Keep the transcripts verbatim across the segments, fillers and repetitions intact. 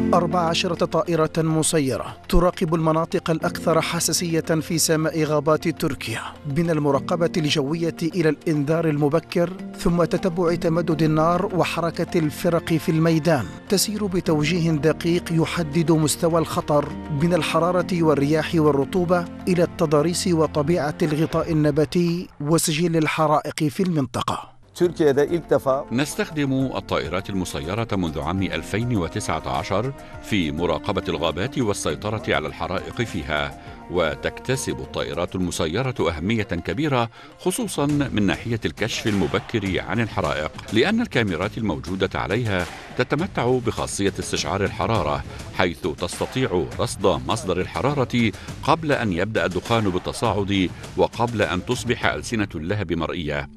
أربع عشرة طائرة مسيرة تراقب المناطق الأكثر حساسية في سماء غابات تركيا، من المراقبة الجوية إلى الإنذار المبكر، ثم تتبع تمدد النار وحركة الفرق في الميدان. تسير بتوجيه دقيق يحدد مستوى الخطر، من الحرارة والرياح والرطوبة إلى التضاريس وطبيعة الغطاء النباتي وسجل الحرائق في المنطقة. نستخدم الطائرات المسيرة منذ عام ألفين وتسعة عشر في مراقبة الغابات والسيطرة على الحرائق فيها، وتكتسب الطائرات المسيرة أهمية كبيرة خصوصا من ناحية الكشف المبكر عن الحرائق، لأن الكاميرات الموجودة عليها تتمتع بخاصية استشعار الحرارة، حيث تستطيع رصد مصدر الحرارة قبل أن يبدأ الدخان بالتصاعد وقبل أن تصبح ألسنة اللهب مرئية.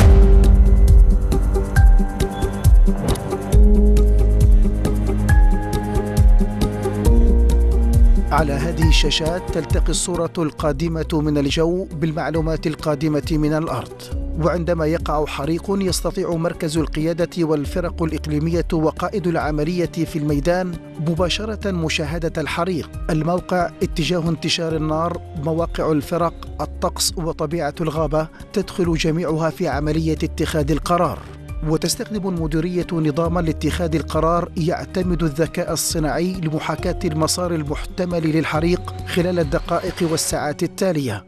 على هذه الشاشات تلتقي الصورة القادمة من الجو بالمعلومات القادمة من الأرض، وعندما يقع حريق يستطيع مركز القيادة والفرق الإقليمية وقائد العملية في الميدان مباشرة مشاهدة الحريق، الموقع، اتجاه انتشار النار، مواقع الفرق، الطقس وطبيعة الغابة، تدخل جميعها في عملية اتخاذ القرار. وتستخدم المديرية نظاما لاتخاذ القرار يعتمد الذكاء الصناعي لمحاكاة المسار المحتمل للحريق خلال الدقائق والساعات التالية.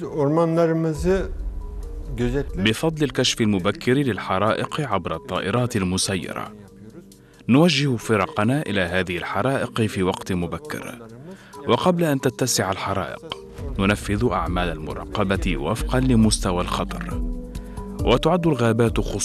بفضل الكشف المبكر للحرائق عبر الطائرات المسيرة، نوجه فرقنا إلى هذه الحرائق في وقت مبكر، وقبل أن تتسع الحرائق ننفذ أعمال المراقبة وفقا لمستوى الخطر. وتعد الغابات خصوصا